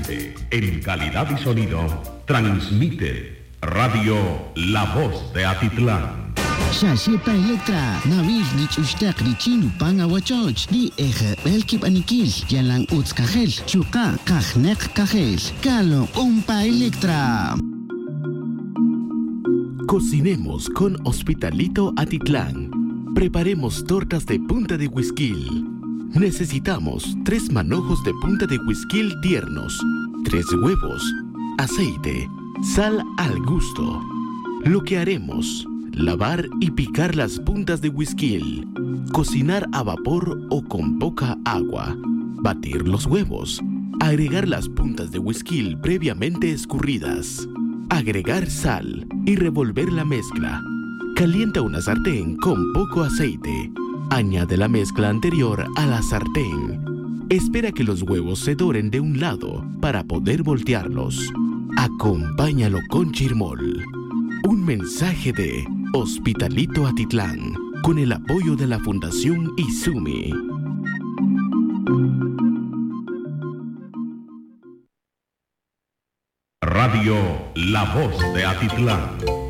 Actualmente, en calidad y sonido, transmite Radio La Voz de Atitlán. Shashepa Electra, Nabil Nichustak Richinu Panga Wachoch, Di Eje Belkip Anikil, Yalang Uts Kajel, Chuka, Kajnek Kajel, Kalo Umpa Electra. Cocinemos con Hospitalito Atitlán. Preparemos tortas de punta de huisquil. Necesitamos 3 manojos de punta de huisquil tiernos, 3 huevos, aceite, sal al gusto. Lo que haremos: lavar y picar las puntas de huisquil, cocinar a vapor o con poca agua, batir los huevos, agregar las puntas de huisquil previamente escurridas, agregar sal y revolver la mezcla. Calienta una sartén con poco aceite. Añade la mezcla anterior a la sartén. Espera que los huevos se doren de un lado para poder voltearlos. Acompáñalo con chirmol. Un mensaje de Hospitalito Atitlán, con el apoyo de la Fundación Izumi. Radio La Voz de Atitlán.